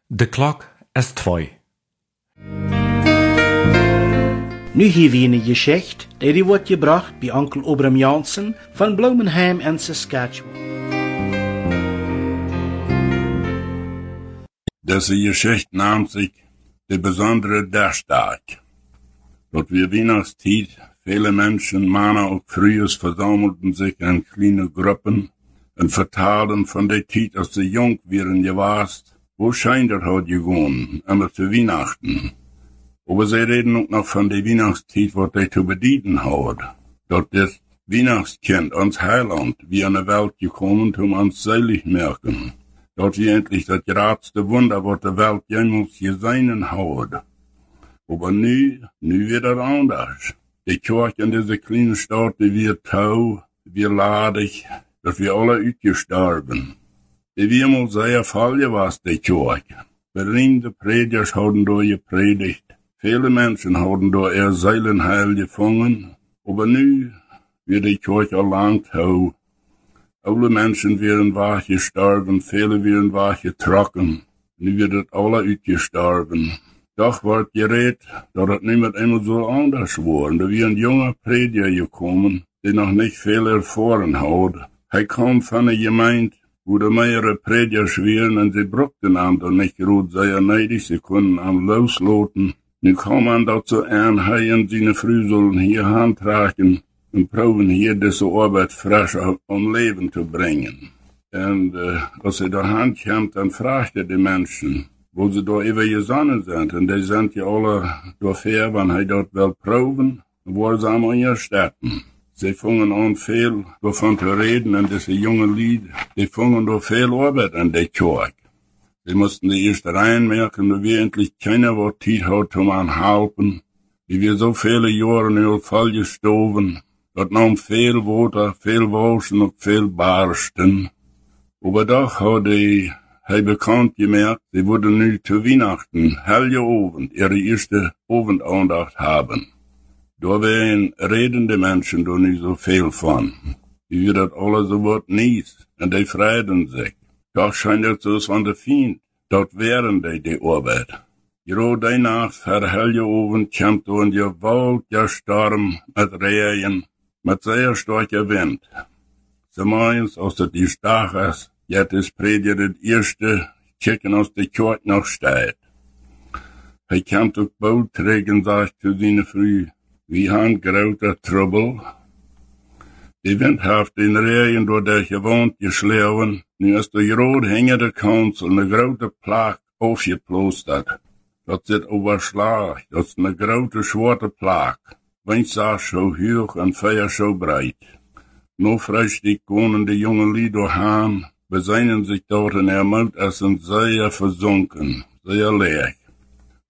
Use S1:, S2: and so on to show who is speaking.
S1: De klok is 2.
S2: Nu hier wie eine Geschichte, die wordt gebracht bei Onkel Obram Jansen von Blumenheim in Saskatchewan.
S3: Diese Geschichte nahmt sich der besondere Daschtag. Dort wir Weihnachtszeit, viele Menschen, Männer und Frühes versammelten sich in kleine Gruppen und vertaten von der Zeit, als sie jung waren, gewasst, wo Scheinder hat gegangen, immer zu Weihnachten. Aber sie reden auch noch von der Weihnachtszeit, was sie zu bedienen hat. Dort das Weihnachtskind ans Heiland wie an der Welt gekommen, um uns selig merken. Dort wie endlich das geradste Wunder, was der Welt jemals gesehen hat. Aber nu wird das anders. Die Kirche in dieser kleinen Stadt, die wird tau, wir ladig, dass wir alle ausgestorben. Die wir mal sehr falsch was, die Kirche. Berühmte Prediger haben da gepredigt. Viele Menschen haben da ihr Seelenheil gefangen. Aber nu wird die Kirche allein tau. Alle Menschen werden wach gestorben, viele werden wach getrocken. Nu wird es alle ausgestorben. Doch wird geredet, dass es nicht mehr immer so anders war. Da wie ein junger Prediger gekommen, der noch nicht viel erfahren hat. Er kam von einer Gemeinde, wo die mehrere Prediger schweren und sie brauchten einander nicht gut sehr neidig, sie konnten am loslauten. Nu kam man dazu an, er und seine Frau sollen hier handtragen und proben hier diese Arbeit frisch am Leben zu bringen. Und als sie da handkam, dann fragte die Menschen, wo sie da immer gesonnen sind. Und die sind ja alle dafür, wenn er dort will proben, wo sie an ihr Städten. Sie fangen an viel davon zu reden, und diese jungen Lied, die fangen da viel Arbeit an der Kirche. Sie mussten die erste reinmerken, dass wir endlich keiner was Zeit hat, um anhalten. Wie wir so viele Jahre nur voll gestorben, dort nahm viel Wasser, viel Waschen und viel Barsten. Aber doch hat er bekannt gemerkt, sie würden nu zu Weihnachten, helle Abend, ihre erste Abendandacht haben. Da wären redende Menschen da nicht so viel von. Die wird das alles so was nies, und die freuen sich. Doch scheint es so von der Feind, dort wären die Arbeit. Gerade die Nacht, für helle Abend, kommt da ein gewaltiger Sturm mit Regen, mit sehr starker Wind. So meins, als das die stark ist, jetzt ist Prediger das erste Chicken aus der Kirche noch steht. Er kommt auf Boot trägen, sagt zu seiner Früh, wir haben großer Trouble. Die Wind hat den Regen durch der gewohnt geschlagen, nu ist der gerade hängen der Kanzel eine große Plage aufgeplustert. Das ist überschlagen, das ist eine große schwarze Plage. Windsach so hoch und Feuer so breit. Nur frühstück können die jungen Lieder haben, besinnen sich dort in der Mut, es sind sehr versunken, sehr leer.